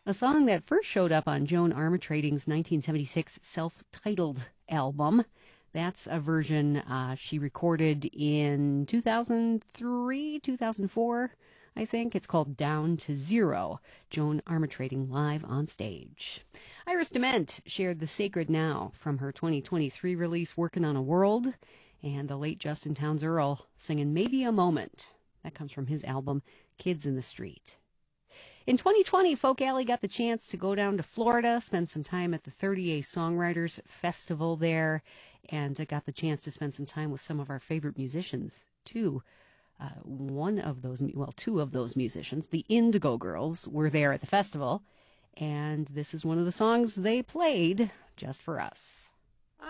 A song that first showed up on Joan Armatrading's 1976 self-titled album. That's a version she recorded in 2003, 2004, I think. It's called Down to Zero. Joan Armatrading live on stage. Iris DeMent shared The Sacred Now from her 2023 release Working on a World, and the late Justin Townes Earle singing Maybe a Moment. That comes from his album Kids in the Street. In 2020, Folk Alley got the chance to go down to Florida, spend some time at the 30A Songwriters Festival there, and got the chance to spend some time with some of our favorite musicians, too. Two of those musicians, the Indigo Girls, were there at the festival, and this is one of the songs they played just for us.